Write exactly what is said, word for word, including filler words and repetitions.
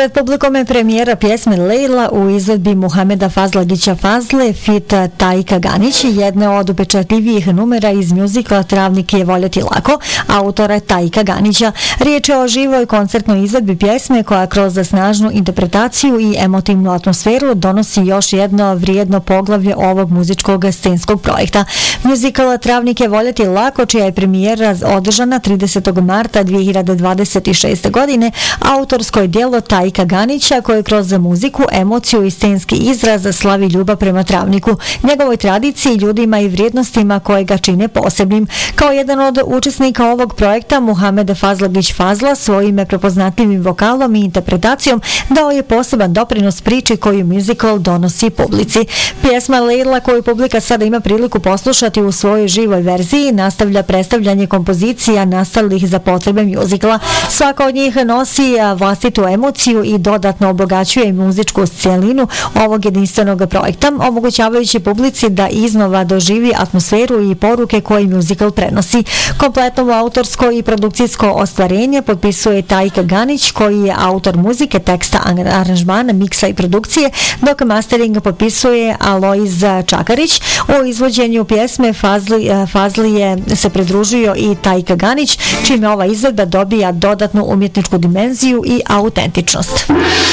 Pred publikom je premijera pjesme Lejla u izvedbi Muhameda Fazlagića Fazle fit Tajka Ganić, jedne od upečatljivijih numera iz mjuzikla Travnik je voljeti lako, autora Tajka Ganića. Riječ je o živoj koncertnoj izvedbi pjesme koja kroz snažnu interpretaciju i emotivnu atmosferu donosi još jedno vrijedno poglavlje ovog muzičkog scenskog projekta. Mjuzikl Travnik je voljeti lako, čija je premijera održana tridesetog marta dvije hiljade dvadeset šeste. godine, autorsko je djelo Tajka Ganića koje kroz muziku, emociju i scenski izraz slavi ljubav prema Travniku, njegovoj tradiciji, ljudima i vrijednostima koje ga čine posebnim. Kao jedan od učesnika ovog projekta, Muhamed Fazlagić Fazla svojim prepoznatljivim vokalom i interpretacijom dao je poseban doprinos priči koju muzikal donosi publici. Pjesma Lejla, koju publika sada ima priliku poslušati u svojoj živoj verziji, nastavlja predstavljanje kompozicija nastalih za potrebe muzikla. Svaka od njih nosi vlastitu emociju i dodatno obogaćuje muzičku cijelinu ovog jedinstvenog projekta, omogućavajući publici da iznova doživi atmosferu i poruke koje muzikal prenosi. Kompletno autorsko i produkcijsko ostvarenje potpisuje Tajka Ganić, koji je autor muzike, teksta, aranžmana, miksa i produkcije, dok mastering potpisuje Alojz Čakarić. U izvođenju pjesme Fazli, Fazli je se pridružio i Tajka Ganić, čime ova izvedba dobija dodatnu umjetničku dimenziju i autentičnost.